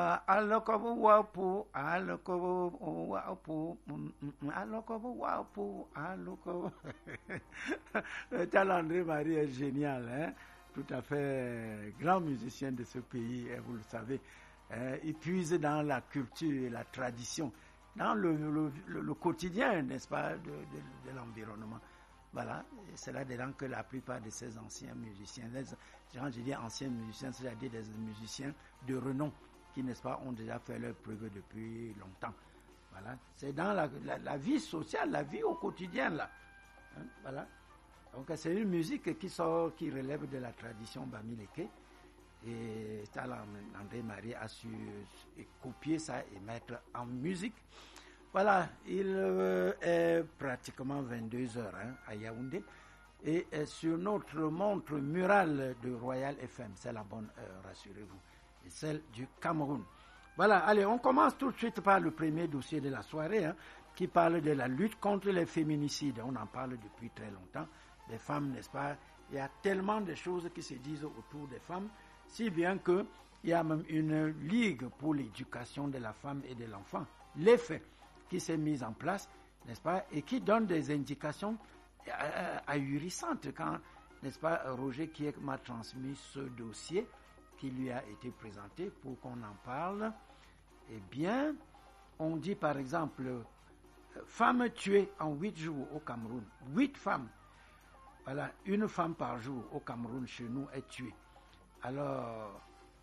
Alokobu wapu, alokobu wapu, alokobu wapu, alokobu. Le talent André Marie est génial, hein? Tout à fait grand musicien de ce pays, et vous le savez. Il puise dans la culture et la tradition, dans le quotidien, n'est-ce pas, de l'environnement. Voilà, c'est là-dedans que la plupart de ces anciens musiciens, quand je dis anciens musiciens, c'est-à-dire des musiciens de renom, qui, n'est-ce pas, ont déjà fait leur preuve depuis longtemps. Voilà, c'est dans la vie sociale, la vie au quotidien, là. Hein, voilà. Donc, c'est une musique qui relève de la tradition bamileke. Et André Marie a su copier ça et mettre en musique. Voilà, il est pratiquement 22 heures à Yaoundé. Et sur notre montre murale de Royal FM, c'est la bonne heure, rassurez-vous. Et celle du Cameroun. Voilà, allez, on commence tout de suite par le premier dossier de la soirée, qui parle de la lutte contre les féminicides. On en parle depuis très longtemps. Les femmes, n'est-ce pas? Il y a tellement de choses qui se disent autour des femmes, si bien qu'il y a même une ligue pour l'éducation de la femme et de l'enfant, l'EFFE, qui s'est mise en place, n'est-ce pas? Et qui donne des indications ahurissantes quand, n'est-ce pas, Roger Kiek m'a transmis ce dossier qui lui a été présenté pour qu'on en parle. Eh bien, on dit par exemple, femmes tuées en 8 jours au Cameroun. 8 femmes. Voilà, une femme par jour au Cameroun chez nous est tuée. Alors,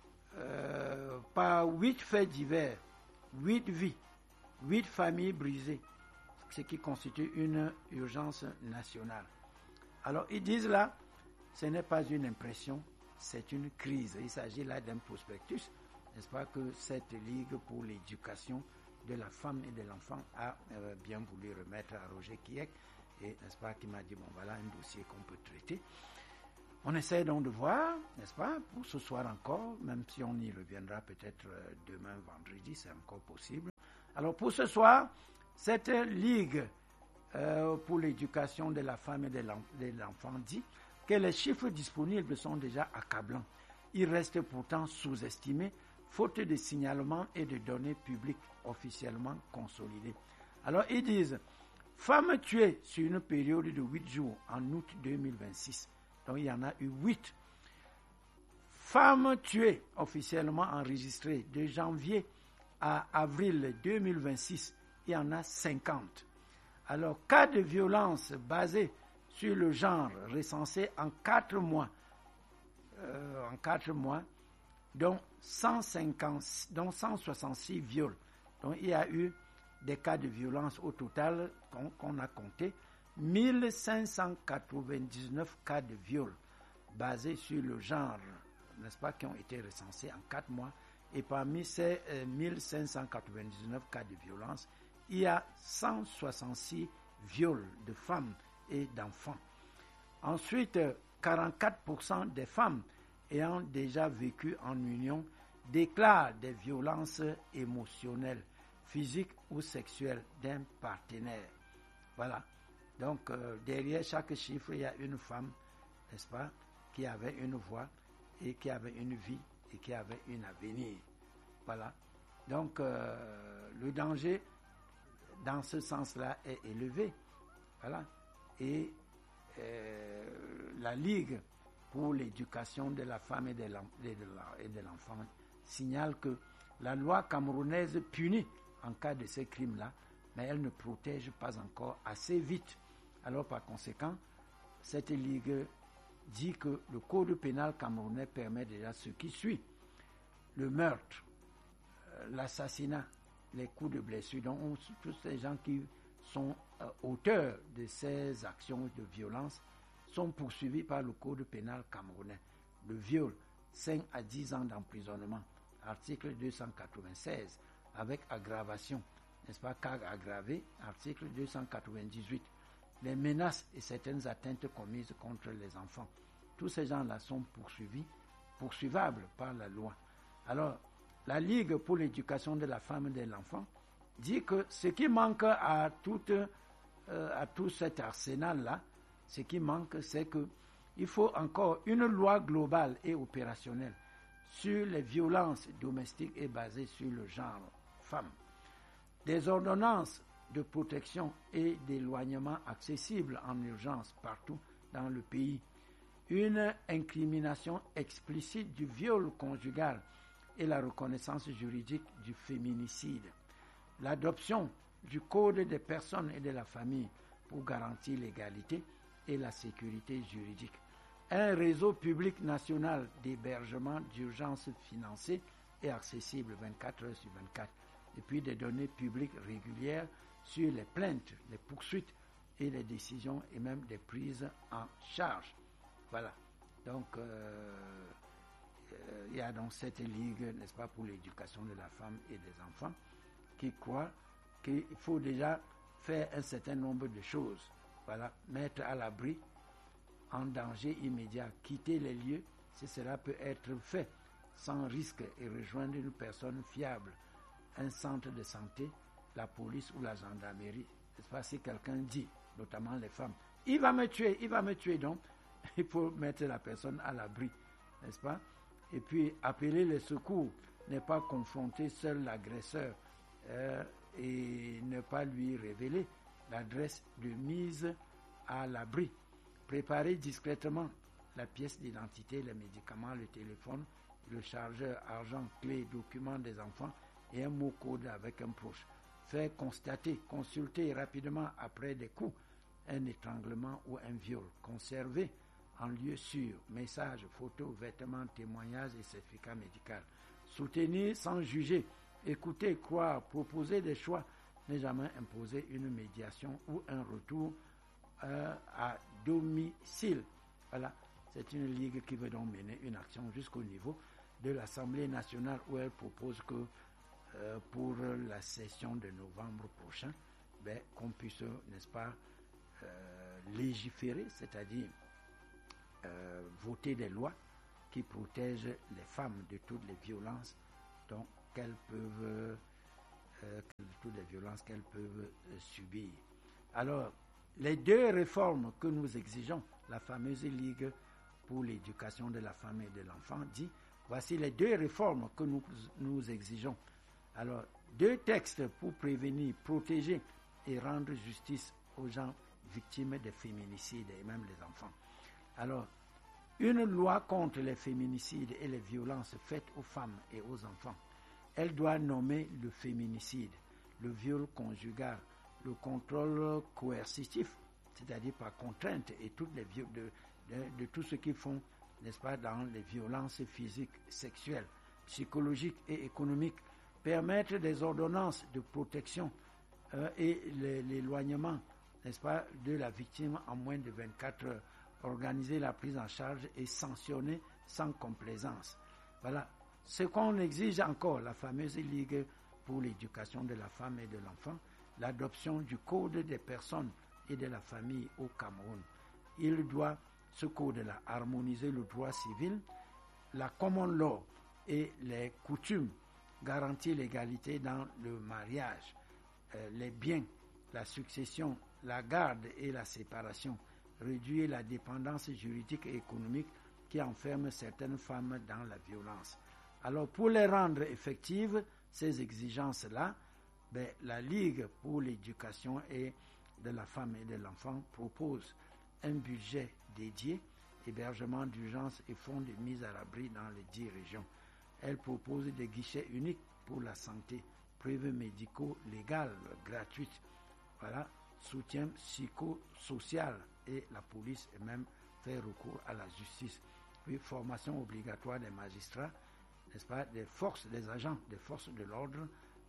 par 8 faits divers, 8 vies, 8 familles brisées, ce qui constitue une urgence nationale. Alors, ils disent là, ce n'est pas une impression, c'est une crise. Il s'agit là d'un prospectus, n'est-ce pas, que cette Ligue pour l'éducation de la femme et de l'enfant a bien voulu remettre à Roger Kiek, et n'est-ce pas, qui m'a dit, bon, voilà un dossier qu'on peut traiter. On essaie donc de voir, n'est-ce pas, pour ce soir encore, même si on y reviendra peut-être demain, vendredi, c'est encore possible. Alors pour ce soir, cette Ligue pour l'éducation de la femme et de l'enfant dit que les chiffres disponibles sont déjà accablants. Ils restent pourtant sous-estimés, faute de signalements et de données publiques officiellement consolidées. Alors ils disent, femmes tuées sur une période de 8 jours en août 2026. Donc il y en a eu 8. Femmes tuées officiellement enregistrées de janvier à avril 2026, il y en a 50. Alors, cas de violence basés sur le genre recensés en 4 mois, dont 166 viols. Donc, il y a eu des cas de violence au total qu'on a compté, 1599 cas de viol basés sur le genre, n'est-ce pas, qui ont été recensés en 4 mois. Et parmi ces 1599 cas de violence, il y a 166 viols de femmes et d'enfants. Ensuite, 44% des femmes ayant déjà vécu en union déclarent des violences émotionnelles, physiques ou sexuelles d'un partenaire. Voilà. Donc, derrière chaque chiffre, il y a une femme, n'est-ce pas, qui avait une voix et qui avait une vie et qui avait un avenir. Voilà. Donc, le danger, dans ce sens-là, est élevé. Voilà. Et la Ligue pour l'éducation de la femme et de l'enfant signale que la loi camerounaise punit en cas de ces crimes-là, mais elle ne protège pas encore assez vite. Alors, par conséquent, cette Ligue dit que le code pénal camerounais permet déjà ce qui suit: le meurtre, l'assassinat, les coups de blessure. Donc, tous ces gens qui sont auteurs de ces actions de violence sont poursuivis par le code pénal camerounais. Le viol, 5 à 10 ans d'emprisonnement, article 296, avec aggravation, n'est-ce pas, cas aggravé, article 298. Les menaces et certaines atteintes commises contre les enfants. Tous ces gens-là sont poursuivables par la loi. Alors, la Ligue pour l'éducation de la femme et de l'enfant dit que ce qui manque à tout cet arsenal-là, ce qui manque, c'est qu'il faut encore une loi globale et opérationnelle sur les violences domestiques est basée sur le genre femme. Des ordonnances de protection et d'éloignement accessibles en urgence partout dans le pays. Une incrimination explicite du viol conjugal et la reconnaissance juridique du féminicide. L'adoption du Code des personnes et de la famille pour garantir l'égalité et la sécurité juridique. Un réseau public national d'hébergement d'urgence financé et accessible 24 heures sur 24. Et puis des données publiques régulières sur les plaintes, les poursuites et les décisions et même des prises en charge. Voilà. Donc, il y a donc cette ligue, n'est-ce pas, pour l'éducation de la femme et des enfants qui croient qu'il faut déjà faire un certain nombre de choses. Voilà. Mettre à l'abri, en danger immédiat, quitter les lieux, si cela peut être fait sans risque et rejoindre une personne fiable, un centre de santé, la police ou la gendarmerie. C'est pas si quelqu'un dit, notamment les femmes, il va me tuer, donc il faut mettre la personne à l'abri, n'est-ce pas? Et puis appeler les secours, ne pas confronter seul l'agresseur et ne pas lui révéler l'adresse de mise à l'abri. Préparer discrètement la pièce d'identité, les médicaments, le téléphone, le chargeur, argent, clé, documents des enfants et un mot code avec un proche. Faire consulter rapidement après des coups, un étranglement ou un viol. Conserver en lieu sûr, messages, photos, vêtements, témoignages et certificats médicaux. Soutenir sans juger, écouter, croire, proposer des choix, ne jamais imposer une médiation ou un retour à domicile. Voilà, c'est une ligue qui veut donc mener une action jusqu'au niveau de l'Assemblée nationale où elle propose que pour la session de novembre prochain, qu'on puisse, n'est-ce pas, légiférer, c'est-à-dire voter des lois qui protègent les femmes de toutes les violences qu'elles peuvent subir. Alors, les deux réformes que nous exigeons, la fameuse Ligue pour l'éducation de la femme et de l'enfant dit, voici les deux réformes que nous exigeons. Alors, deux textes pour prévenir, protéger et rendre justice aux gens victimes des féminicides et même les enfants. Alors, une loi contre les féminicides et les violences faites aux femmes et aux enfants. Elle doit nommer le féminicide, le viol conjugal, le contrôle coercitif, c'est-à-dire par contrainte et toutes les de tout ce qu'ils font, n'est-ce pas, dans les violences physiques, sexuelles, psychologiques et économiques, permettre des ordonnances de protection et l'éloignement, n'est-ce pas, de la victime en moins de 24 heures, organiser la prise en charge et sanctionner sans complaisance. Voilà. Ce qu'on exige encore, la fameuse Ligue pour l'éducation de la femme et de l'enfant, l'adoption du Code des personnes et de la famille au Cameroun. Il doit, ce code-là, harmoniser le droit civil, la common law et les coutumes, garantir l'égalité dans le mariage, les biens, la succession, la garde et la séparation, réduire la dépendance juridique et économique qui enferme certaines femmes dans la violence. Alors, pour les rendre effectives, ces exigences-là, la Ligue pour l'éducation et de la femme et de l'enfant propose un budget dédié, hébergement d'urgence et fonds de mise à l'abri dans les 10 régions. Elle propose des guichets uniques pour la santé, preuves médicaux légales gratuites, voilà, soutien psychosocial et la police et même fait recours à la justice. Puis formation obligatoire des magistrats, n'est-ce pas, des forces, des agents, des forces de l'ordre,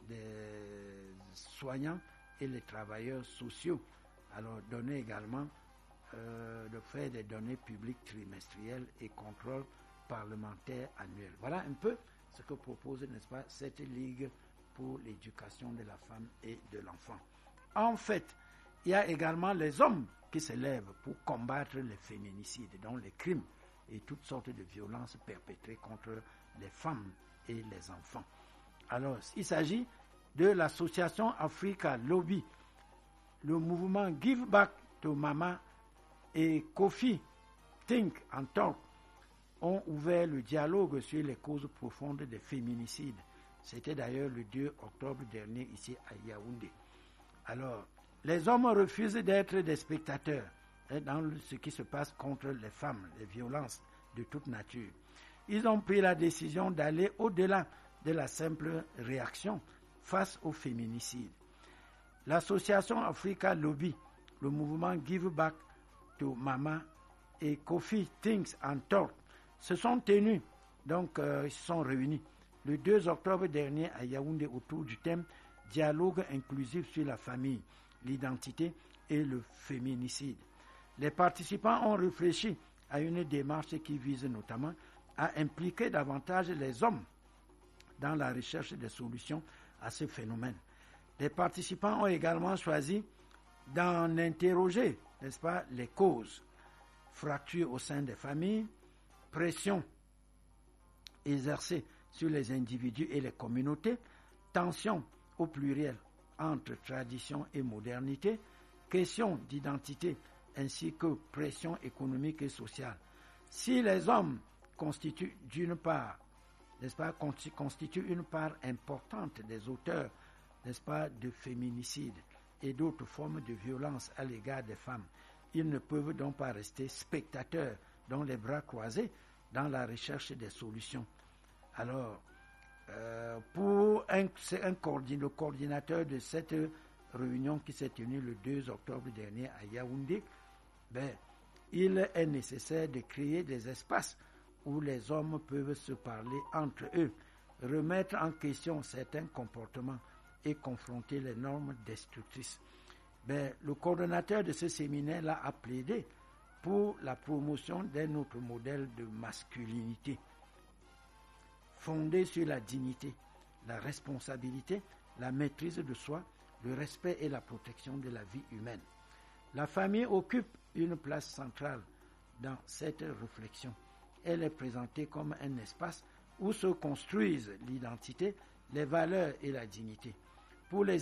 des soignants et les travailleurs sociaux. Alors donner également de faire des données publiques trimestrielles et contrôle parlementaire annuel. Voilà un peu ce que propose, n'est-ce pas, cette Ligue pour l'éducation de la femme et de l'enfant. En fait, il y a également les hommes qui se lèvent pour combattre les féminicides, donc les crimes et toutes sortes de violences perpétrées contre les femmes et les enfants. Alors, il s'agit de l'association Africa Lobby, le mouvement Give Back to Mama et Kofi Think and Talk, ont ouvert le dialogue sur les causes profondes des féminicides. C'était d'ailleurs le 2 octobre dernier ici à Yaoundé. Alors, les hommes refusent d'être des spectateurs dans ce qui se passe contre les femmes, les violences de toute nature. Ils ont pris la décision d'aller au-delà de la simple réaction face au féminicide. L'association Africa Lobby, le mouvement Give Back to Mama et Kofi Things and Talk se sont tenus, ils se sont réunis le 2 octobre dernier à Yaoundé autour du thème Dialogue inclusif sur la famille, l'identité et le féminicide. Les participants ont réfléchi à une démarche qui vise notamment à impliquer davantage les hommes dans la recherche des solutions à ce phénomène. Les participants ont également choisi d'en interroger, n'est-ce pas, les causes, fractures au sein des familles, pression exercée sur les individus et les communautés, tensions au pluriel entre tradition et modernité, questions d'identité ainsi que pression économique et sociale. Si les hommes constituent d'une part, n'est-ce pas, constituent une part importante des auteurs, n'est-ce pas, de féminicide et d'autres formes de violence à l'égard des femmes, ils ne peuvent donc pas rester spectateurs, dont les bras croisés, dans la recherche des solutions. Alors, pour le coordinateur de cette réunion qui s'est tenue le 2 octobre dernier à Yaoundé, il est nécessaire de créer des espaces où les hommes peuvent se parler entre eux, remettre en question certains comportements et confronter les normes destructrices. Le coordonnateur de ce séminaire a plaidé pour la promotion d'un autre modèle de masculinité, fondé sur la dignité, la responsabilité, la maîtrise de soi, le respect et la protection de la vie humaine. La famille occupe une place centrale dans cette réflexion. Elle est présentée comme un espace où se construisent l'identité, les valeurs et la dignité. Pour les